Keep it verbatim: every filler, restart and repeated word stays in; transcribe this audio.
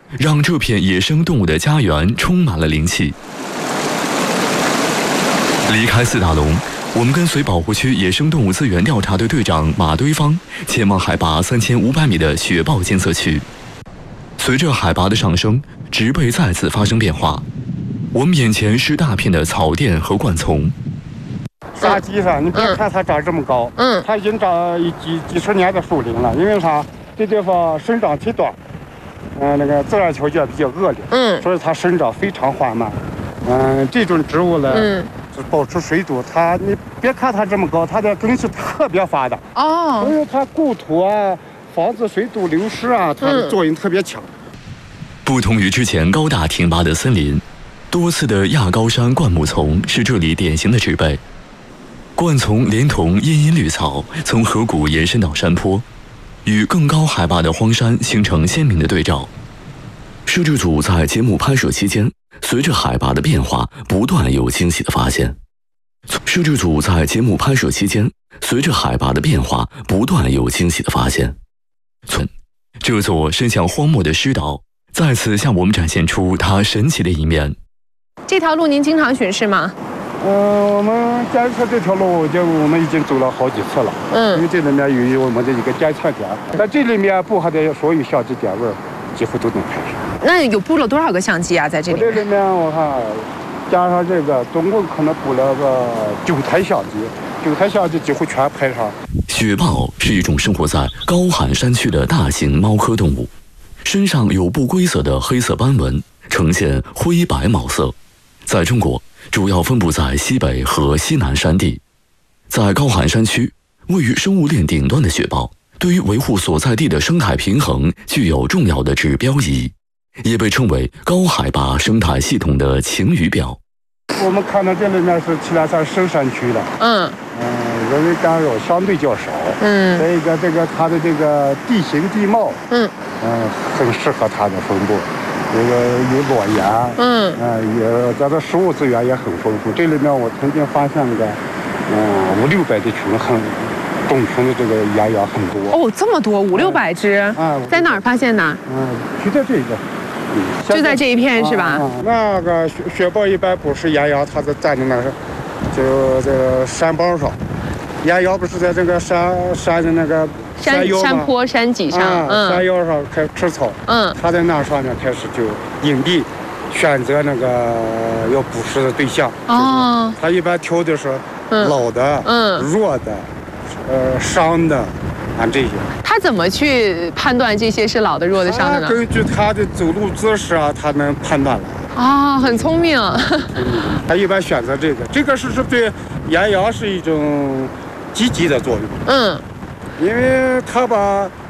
让这片野生动物的家园充满了灵气。离开四大龙，我们跟随保护区野生动物资源调查队队长马堆方前往海拔三千五百米的雪豹监测区。随着海拔的上升，植被再次发生变化。我们眼前是大片的草甸和灌丛。 沙基上，你别看它长这么高，嗯，它已经长几几十年的树林了。因为啥？这地方生长期短，嗯、呃，那个自然条件比较恶劣，嗯，所以它生长非常缓慢。嗯、呃，这种植物呢，嗯。保持水土，它你别看它这么高，它的根系特别发达哦，所以它固土啊，防止水土流失啊，它的作用特别强。 不同于之前高大挺拔的森林，多次的亚高山灌木丛是这里典型的植被。灌丛连同茵茵绿草，从河谷延伸到山坡，与更高海拔的荒山形成鲜明的对照。摄制组在节目拍摄期间，随着海拔的变化，不断有惊喜的发现。摄制组在节目拍摄期间，随着海拔的变化，不断有惊喜的发现。这座伸向荒漠的湿岛，再次向我们展现出它神奇的一面。 这条路您经常巡视吗？ 嗯、呃，我们监测这条路，就我们已经走了好几次了。嗯，因为这里面有我们的一个监测点，在这里面布下的所有相机点位，几乎都能拍上。 那有布了多少个相机啊？在这里？ 这里面我看，加上这个，总共可能布了个九台相机，九台相机几乎全拍上。 雪豹是一种生活在高寒山区的大型猫科动物，身上有不规则的黑色斑纹，呈现灰白毛色。在中国，主要分布在西北和西南山地。在高寒山区，位于生物链顶端的雪豹，对于维护所在地的生态平衡具有重要的指标意义。也被称为高海拔生态系统的晴雨表。 我们看到这里面是祁连山深山区的，嗯嗯，人为干扰相对较少，嗯，再一个这个它的这个地形地貌，嗯嗯，很适合它的分布。这个有裸岩，嗯嗯，也咱的食物资源也很丰富。这里面我曾经发现个，嗯，五六百的群，很种群的这个岩羊很多。 哦，这么多，五六百只，啊，在哪儿发现的？ 嗯，就在这个。 就在这一片是吧？啊啊、那个雪雪豹一般不是岩羊，它是站在那个就这个山包上，岩羊不是在这个山山的那个山腰山坡山脊上， 啊、 嗯， 山腰上开始吃草，嗯，它在那上面开始就营地，选择那个要捕食的对象。哦，它一般挑的是老的、嗯、弱的、呃伤的。按这些， 他怎么去判断这些是老的、弱的、伤的呢？ 根据他的走路姿势啊，他能判断了。 啊、哦，很聪明。 他一般选择这个，这个是是对岩羊是一种积极的作用。嗯，因为他把